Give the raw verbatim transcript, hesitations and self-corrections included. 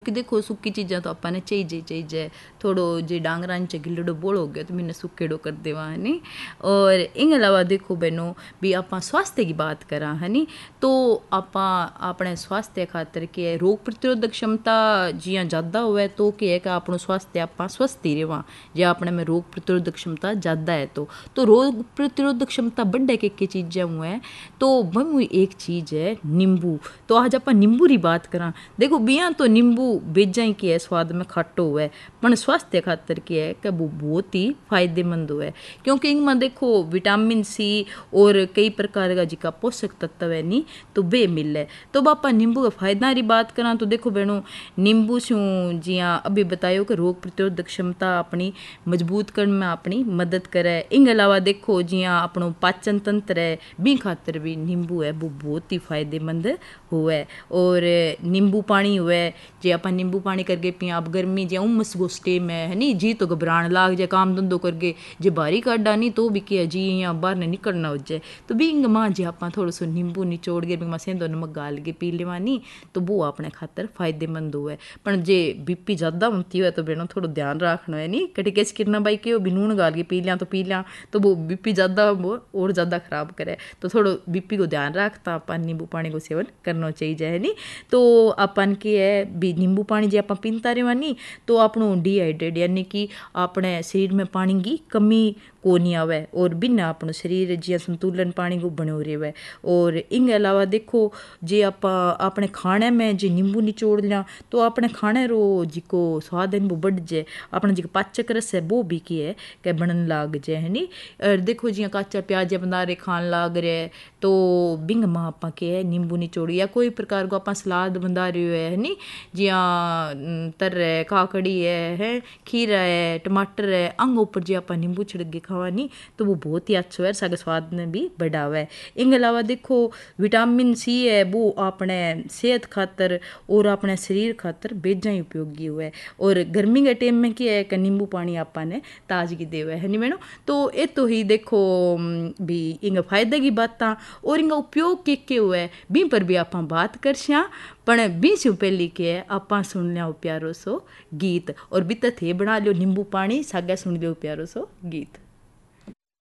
क्योंकि देखो सुक्की चीज़ा तो अपने चाहिए चाहिए थोड़ो जे डांगरां च गिल्लड़ो बोल हो गया तो मैंने सुक्केड़ो कर देवा है नी। और इन अलावा देखो बहनों भी आप स्वास्थ्य की बात करा है नी तो आप अपने स्वास्थ्य खातर के रोग प्रतिरोधक क्षमता जिया ज़्यादा हुए तो क्या है कि अपनों स्वास्थ्य आप स्वस्थ ही रहा जे अपने में रोग प्रतिरोधक क्षमता ज़्यादा है तो तो रोग प्रतिरोधक क्षमता बढ़े के के चीज़ें हुए तो वही एक चीज़ है नींबू। तो आज आप नींबू की बात करा देखो बिया तो नींबू बेजा ही की है स्वाद में खट्टो हुआ है पर स्वास्थ्य खातर क्या है कि वो बहुत ही फायदेमंद हुआ है क्योंकि इनमें देखो विटामिन सी और कई प्रकार का जिका पोषक तत्व है नी तो वे मिले। तो बापा नींबू के फायदा की बात करा तो देखो बहनों नींबू से जिया अभी बतायो कि रोग प्रतिरोधक क्षमता अपनी मजबूत करने में अपनी मदद करे। इन अलावा देखो जिया अपनो पाचन तंत्र है बी खातर भी नींबू है वो बहुत ही फायदेमंद हुए। और नींबू पानी हुए जे आप नींबू पानी करके पिया अब गर्मी जे उमस गो स्टेम है नी जी तो घबराने लाग जाए काम धंधो करके जे बारी काटा नहीं तो भी क्या जी यहाँ बाहर नहीं निकलना हो जाए तो भी माँ जे आप थोड़ा सो नींबू निचोड़ के बिंग सेंधो नमक गाल के पी लेवा नी तो वो अपने खातर फायदेमंद हुए। पर जे बीपी ज़्यादा होती है तो बेनो थोड़ा ध्यान रखना है नी कटी कैसे किरना भाई के भी नून गाल के पी लिया तो पी लिया तो वो बीपी ज़्यादा वो और ज़्यादा खराब करे तो थोड़ा बीपी को ध्यान रखता अपन नींबू पानी को सेवन करना चाहिए है नी। तो अपन के है भी नींबू पानी जे आप पीता रहे नी तो अपनों डिहाइड्रेट यानी कि अपने शरीर में पानी की कमी को नहीं आवे और बिना अपनो शरीर जिया संतुलन पानी को बनो रहे। और इन अलावा देखो जे आप अपने खाने में जे नींबू निचोड़ लिया तो अपने खाने रो जिको स्वाद है वो बढ़ जाए अपना जो पाचक रस है वो भी की है कि बनन लाग जाए है नी। और देखो जिया कच्चा प्याज बंदारे खान लाग रहे तो बिंग माँ आप के है नींबू निचोड़ या कोई प्रकार को आप सलाद बंदा रहे है नी जिया तर है काकड़ी है है खीरा है टमाटर है अंग ऊपर जो आप नींबू छिड़क के खावा नी तो वो बहुत ही अच्छा है सागे स्वाद में भी बढ़ावा है। इन अलावा देखो विटामिन सी है वो अपने सेहत खातर और अपने शरीर खातर बेजा ही उपयोगी हुआ है। और गर्मी के टाइम में क्या है कि नींबू पानी आपने ताजगी देवा है नहीं मैडम। तो ये तो ही देखो भी इन फायदे की बात और इनका उपयोग के के हुआ है बी पर भी आप बात कर सिया पर बी से पहली के है आप सुन लिया प्यारो सो गीत और भी थे बना लो नींबू पानी सागा सुन लो प्यारो सो गीत।